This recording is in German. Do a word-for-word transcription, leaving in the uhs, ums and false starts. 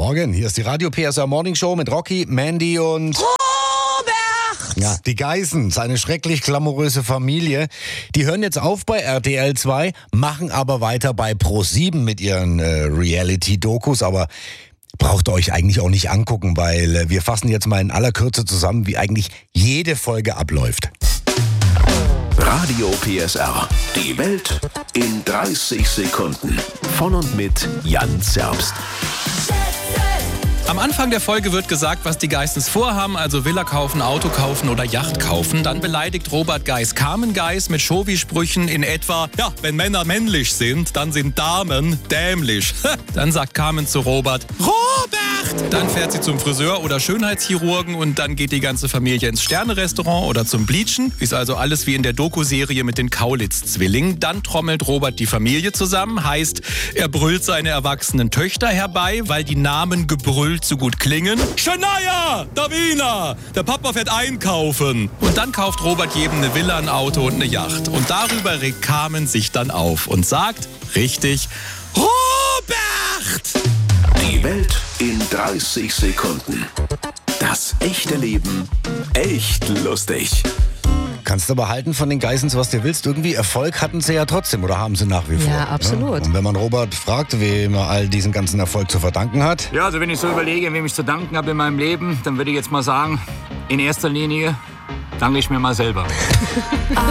Morgen, hier ist die Radio P S R Morning Show mit Rocky, Mandy und Robert! Ja, die Geissens, eine schrecklich glamouröse Familie. Die hören jetzt auf bei R T L zwei, machen aber weiter bei Pro sieben mit ihren äh, Reality-Dokus, aber braucht ihr euch eigentlich auch nicht angucken, weil äh, wir fassen jetzt mal in aller Kürze zusammen, wie eigentlich jede Folge abläuft. Radio P S R. Die Welt in dreißig Sekunden. Von und mit Jan Zerbst. Am Anfang der Folge wird gesagt, was die Geissens vorhaben, also Villa kaufen, Auto kaufen oder Yacht kaufen. Dann beleidigt Robert Geiss Carmen Geiss mit Chauvi-Sprüchen in etwa, ja, wenn Männer männlich sind, dann sind Damen dämlich. Dann sagt Carmen zu Robert, Robert! Dann fährt sie zum Friseur oder Schönheitschirurgen und dann geht die ganze Familie ins Sterne-Restaurant oder zum Bleachen. Ist also alles wie in der Doku-Serie mit den Kaulitz-Zwillingen. Dann trommelt Robert die Familie zusammen, heißt, er brüllt seine erwachsenen Töchter herbei, weil die Namen gebrüllt zu gut klingen. Shania, Davina, der Papa fährt einkaufen. Und dann kauft Robert jedem eine Villa, ein Auto und eine Yacht. Und darüber regt Carmen sich dann auf und sagt, richtig, Robert! Die Welt in dreißig Sekunden. Das echte Leben echt lustig. Kannst du aber halten von den Geissens, was du willst. Irgendwie Erfolg hatten sie ja trotzdem oder haben sie nach wie vor. Ja, absolut. Und wenn man Robert fragt, wem er all diesen ganzen Erfolg zu verdanken hat. Ja, also wenn ich so überlege, wem ich zu danken habe in meinem Leben, dann würde ich jetzt mal sagen, in erster Linie danke ich mir mal selber.